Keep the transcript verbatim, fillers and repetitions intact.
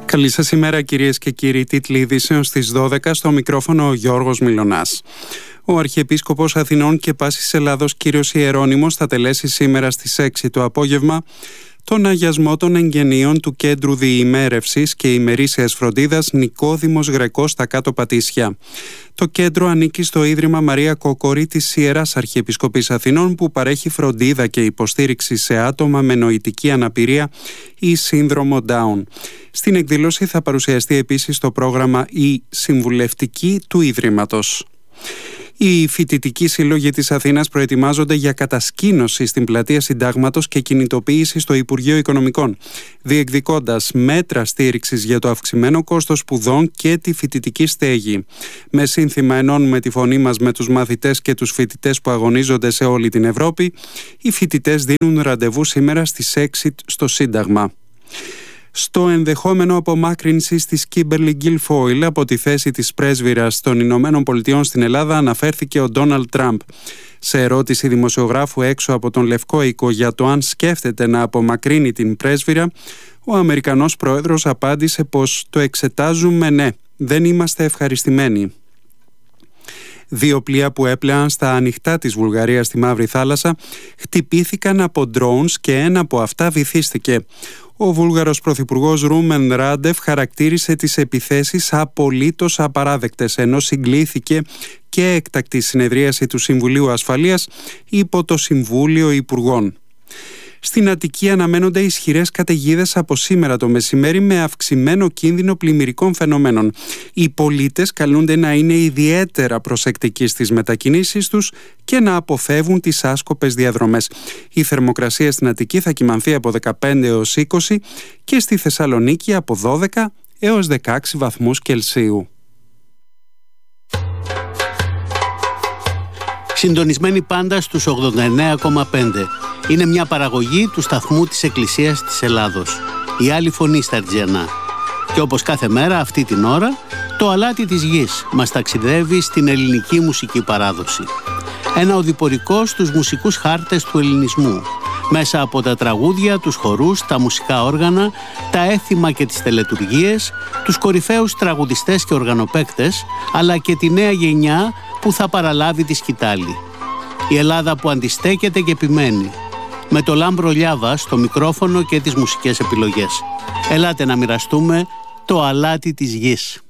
Καλή σας ημέρα κυρίες και κύριοι. Τίτλοι ειδήσεων στις δώδεκα, στο μικρόφωνο ο Γιώργος Μιλωνάς. Ο Αρχιεπίσκοπος Αθηνών και Πάσης Ελλάδος κύριος Ιερώνυμος θα τελέσει σήμερα στις έξι το απόγευμα τον αγιασμό των εγγενείων του Κέντρου Διημέρευσης και ημερήσιας φροντίδας Νικόδημος Γρεκός στα Κάτω Πατήσια. Το κέντρο ανήκει στο Ίδρυμα Μαρία Κόκορη της Ιεράς Αρχιεπισκοπής Αθηνών, που παρέχει φροντίδα και υποστήριξη σε άτομα με νοητική αναπηρία ή σύνδρομο Down. Στην εκδήλωση θα παρουσιαστεί επίσης το πρόγραμμα «Η Συμβουλευτική» του Ίδρυματος. Οι φοιτητικοί σύλλογοι της Αθήνας προετοιμάζονται για κατασκήνωση στην πλατεία Συντάγματος και κινητοποίηση στο Υπουργείο Οικονομικών, διεκδικώντας μέτρα στήριξης για το αυξημένο κόστος σπουδών και τη φοιτητική στέγη. Με σύνθημα «Ενώνουμε τη φωνή μας με τους μαθητές και τους φοιτητές που αγωνίζονται σε όλη την Ευρώπη», οι φοιτητές δίνουν ραντεβού σήμερα στις έξι στο Σύνταγμα. Στο ενδεχόμενο απομάκρυνσης της Κίμπερλι Γκίλφόιλ από τη θέση της πρέσβυρας των Ηνωμένων Πολιτειών στην Ελλάδα αναφέρθηκε ο Ντόναλντ Τραμπ. Σε ερώτηση δημοσιογράφου έξω από τον Λευκό Οίκο για το αν σκέφτεται να απομακρύνει την πρέσβυρα, ο Αμερικανός πρόεδρος απάντησε πως «το εξετάζουμε, ναι, δεν είμαστε ευχαριστημένοι». Δύο πλοία που έπλεαν στα ανοιχτά της Βουλγαρίας στη Μαύρη Θάλασσα χτυπήθηκαν από drones και ένα από αυτά βυθίστηκε. Ο Βούλγαρος Πρωθυπουργός Ρούμεν Ράντεφ χαρακτήρισε τις επιθέσεις απολύτως απαράδεκτες, ενώ συγκλήθηκε και έκτακτη συνεδρίαση του Συμβουλίου Ασφαλείας υπό το Συμβούλιο Υπουργών. Στην Αττική αναμένονται ισχυρές καταιγίδες από σήμερα το μεσημέρι με αυξημένο κίνδυνο πλημμυρικών φαινομένων. Οι πολίτες καλούνται να είναι ιδιαίτερα προσεκτικοί στις μετακινήσεις τους και να αποφεύγουν τις άσκοπες διαδρομές. Η θερμοκρασία στην Αττική θα κυμανθεί από δεκαπέντε έως είκοσι και στη Θεσσαλονίκη από δώδεκα έως δεκαέξι βαθμούς Κελσίου. Συντονισμένοι πάντα στους ογδόντα εννέα κόμμα πέντε. Είναι μια παραγωγή του σταθμού της Εκκλησίας της Ελλάδος. Η άλλη φωνή στα Αρτζιανά. Και όπως κάθε μέρα αυτή την ώρα, το αλάτι της γης μας ταξιδεύει στην ελληνική μουσική παράδοση. Ένα οδηπορικό στους μουσικούς χάρτες του ελληνισμού. Μέσα από τα τραγούδια, τους χορούς, τα μουσικά όργανα, τα έθιμα και τις τελετουργίες, τους κορυφαίους τραγουδιστές και οργανοπαίκτες, αλλά και τη νέα γενιά που θα παραλάβει τη σκητάλη. Η Ελλάδα που αντιστέκεται και επιμένει. Με το Λάμπρο Λιάβα στο μικρόφωνο και τις μουσικές επιλογές. Ελάτε να μοιραστούμε το αλάτι της γης.